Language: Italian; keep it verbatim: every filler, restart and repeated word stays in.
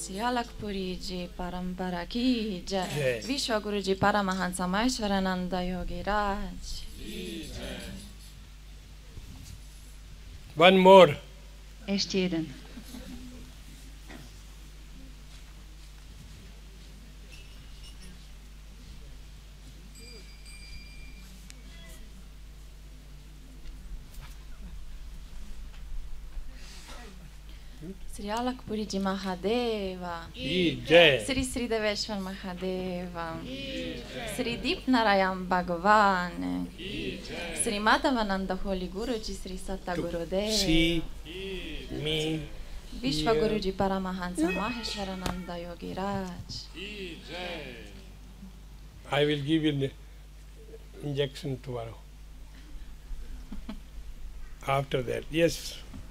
श्री अलकपुरी जी परंपरा की जय। जय। विश्व गुरु जी परमहंस महेश्वरानंद योगी राज। One more. Este jeden. Shri अलकपुरी जी महादेवा की जय। श्री श्री देवेश्वर महादेवा श्री दीप नारायण भगवान श्री माधवानंद होली गुरु जी श्री सत्ता गुरुदेव See me. विश्व गुरु जी परमहंस महेश्वरानंद योगी राज। I will give you the injection tomorrow. After that, yes.